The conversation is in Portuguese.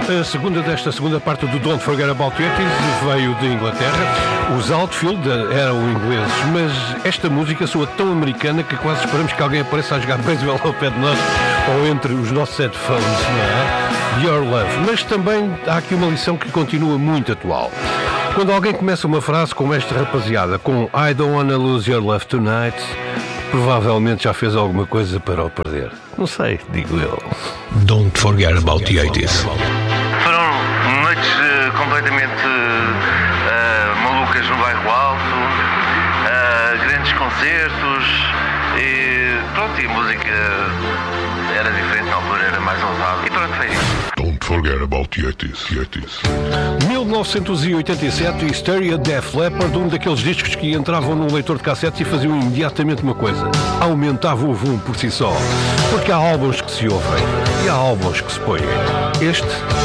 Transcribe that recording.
A segunda desta segunda parte do Don't Forget About the 80s veio de Inglaterra. Os Outfield eram ingleses, mas esta música soa tão americana que quase esperamos que alguém apareça a jogar beisebol ao pé de nós ou entre os nossos headphones, não é? Your Love. Mas também há aqui uma lição que continua muito atual. Quando alguém começa uma frase como esta rapaziada, com I don't wanna lose your love tonight, provavelmente já fez alguma coisa para o perder. Não sei, digo eu. Don't forget about the 80s. Foram noites completamente malucas no bairro Alto, grandes concertos e pronto, e a música era diferente na altura, era mais ousada e pronto, foi isso. Don't forget about the 80s. 1987 e Stereo Def Leppard, um daqueles discos que entravam num leitor de cassetes e faziam imediatamente uma coisa: aumentavam o volume por si só. Porque há álbuns que se ouvem e há álbuns que se põem. Este